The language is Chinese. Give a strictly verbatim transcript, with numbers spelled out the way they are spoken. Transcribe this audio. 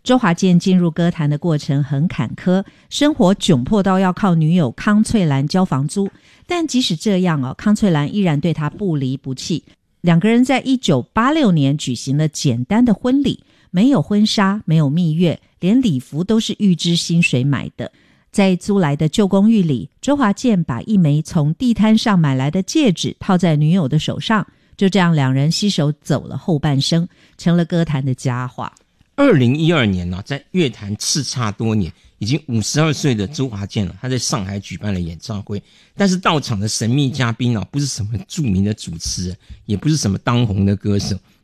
周华健进入歌坛的过程很坎坷，生活窘迫到要靠女友康翠兰交房租，但即使这样哦，康翠兰依然对他不离不弃。两个人在一九八六年举行了简单的婚礼，没有婚纱，没有蜜月，连礼服都是预支薪水买的。在租来的旧公寓里，周华健把一枚从地摊上买来的戒指套在女友的手上，就这样两人携手走了后半生，成了歌坛的佳话。 二零一二年、啊、在乐坛叱咤多年，已经五十二岁的周华健、啊、他在上海举办了演唱会，但是到场的神秘嘉宾、啊、不是什么著名的主持人，也不是什么当红的歌手，